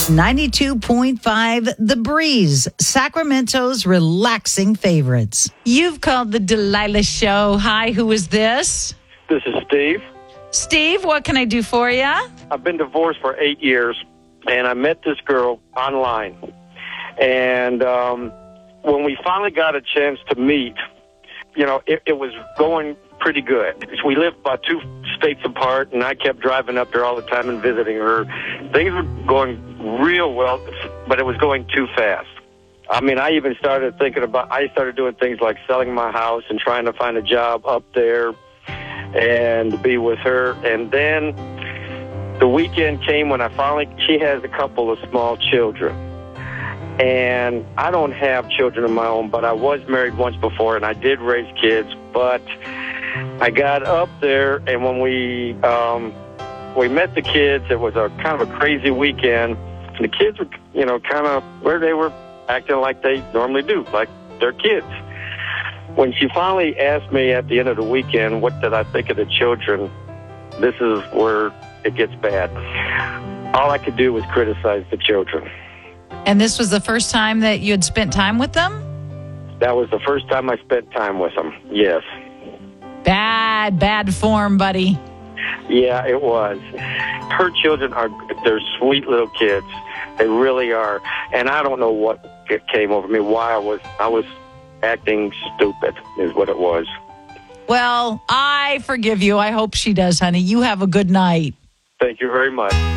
92.5 The Breeze, Sacramento's relaxing favorites. You've called the Delilah Show. Hi, who is this? This is Steve. Steve, what can I do for you? I've been divorced for 8 years, and I met this girl online. And when we finally got a chance to meet, it was going pretty good. We lived about 2 states apart, and I kept driving up there all the time and visiting her. Things were going real well, but it was going too fast. I mean, I started doing things like selling my house and trying to find a job up there and be with her. And then the weekend came when she has a couple of small children. And I don't have children of my own, but I was married once before, and I did raise kids. But I got up there, and when we met the kids, it was a kind of a crazy weekend. The kids were, kind of where they were acting like they normally do, like they're kids. When she finally asked me at the end of the weekend, what did I think of the children, this is where it gets bad. All I could do was criticize the children. And this was the first time that you had spent time with them? That was the first time I spent time with them, yes. Bad form, buddy. Yeah, it was. Her children they're sweet little kids. They really are. And I don't know what came over me, why I was acting stupid is what it was. Well, I forgive you. I hope she does, honey. You have a good night. Thank you very much.